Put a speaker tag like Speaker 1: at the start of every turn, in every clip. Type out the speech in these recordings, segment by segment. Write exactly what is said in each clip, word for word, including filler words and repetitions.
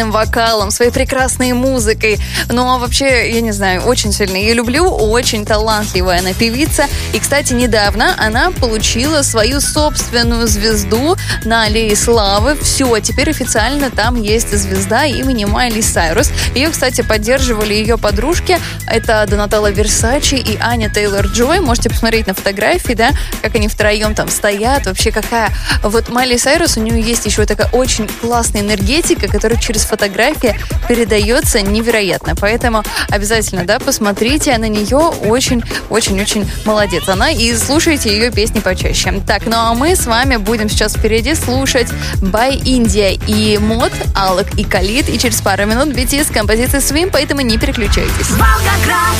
Speaker 1: вокалом, своей прекрасной музыкой. Ну, а вообще, я не знаю, очень сильно ее люблю, очень талантливая она певица. И, кстати, недавно она получила свою собственную звезду на Аллее Славы. Все, теперь официально там есть звезда имени Майли Сайрус. Ее, кстати, поддерживали ее подружки. Это Донателла Версачи и Аня Тейлор-Джой. Можете посмотреть на фотографии, да, как они втроем там стоят. Вообще, какая... Вот Майли Сайрус, у нее есть еще такая очень классная энергетика, которая через фотографии передается невероятно. Поэтому обязательно, да, посмотрите на нее. Очень-очень-очень молодец она. И слушайте ее песни почаще. Так, ну а мы с вами будем сейчас впереди слушать By India и Мод, Алок и Калид. И через пару минут би ти эс с композицией Swim, поэтому не переключайтесь.
Speaker 2: Волгоград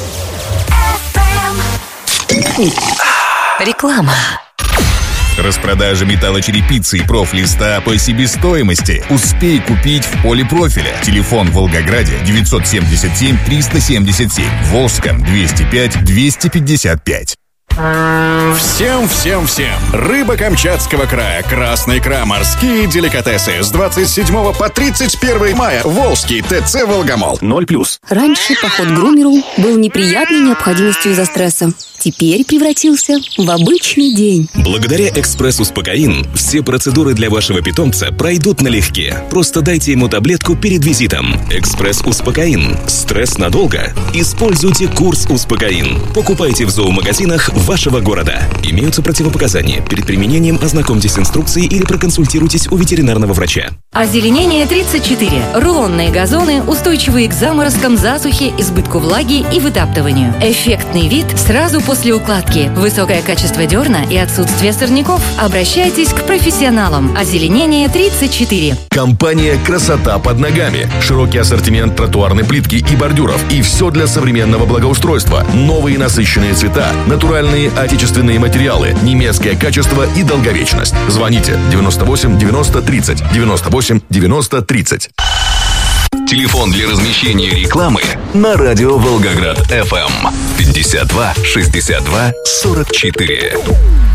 Speaker 2: эф эм. Реклама.
Speaker 3: Распродажа металлочерепицы и профлиста по себестоимости. Успей купить в Полипрофиле. Телефон в Волгограде девятьсот семьдесят семь триста семьдесят семь. Волжском двести пять двести пятьдесят пять.
Speaker 4: Всем-всем-всем! Рыба Камчатского края, красная икра, морские деликатесы. С двадцать седьмого по тридцать первое мая. Волжский ТЦ «Волгомол». ноль плюс.
Speaker 5: Раньше поход к грумеру был неприятной необходимостью из-за стресса. Теперь превратился в обычный день.
Speaker 6: Благодаря «Экспресс-Успокоин» все процедуры для вашего питомца пройдут налегке. Просто дайте ему таблетку перед визитом. «Экспресс-Успокоин». Стресс надолго? Используйте курс «Успокоин». Покупайте в зоомагазинах вашего города. Имеются противопоказания. Перед применением ознакомьтесь с инструкцией или проконсультируйтесь у ветеринарного врача.
Speaker 2: Озеленение тридцать четыре. Рулонные газоны, устойчивые к заморозкам, засухе, избытку влаги и вытаптыванию. Эффектный вид сразу после укладки. Высокое качество дерна и отсутствие сорняков. Обращайтесь к профессионалам. Озеленение тридцать четыре.
Speaker 7: Компания «Красота под ногами». Широкий ассортимент тротуарной плитки и бордюров. И все для современного благоустройства. Новые насыщенные цвета, натуральные отечественные материалы, немецкое качество и долговечность. Звоните девяносто восемь девяносто тридцать девяносто восемь девяносто тридцать.
Speaker 6: Телефон для размещения рекламы на радио Волгоград эф эм пятьдесят два шестьдесят два сорок четыре.